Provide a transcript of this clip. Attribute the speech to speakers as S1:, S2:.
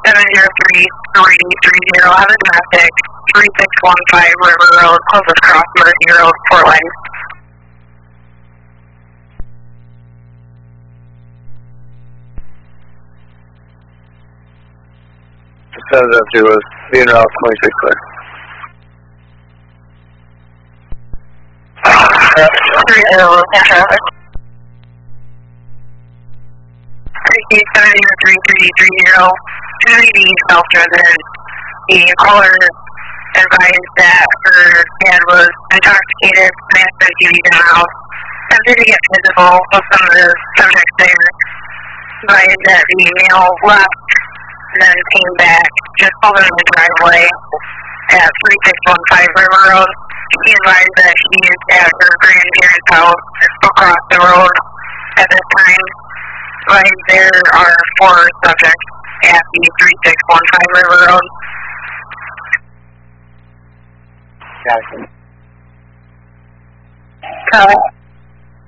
S1: 703-330 have a domestic, 3615 River Road, closest cross Mercy Road, Fort Wayne.
S2: Send up to us, being route 26 clear.
S1: 30, traffic. 703-330, community self-resident. The caller advised that her dad was intoxicated, smashed the TVs in the house. Attempted to get physical with some of the subjects there. Advised that the male left, then came back, just pulled in the driveway at 3615 River Road. He advised that she is at her grandparents' house across the road at this time. Advised there are 4 subjects at the 3615 River Road.
S2: Got it.
S1: Copy.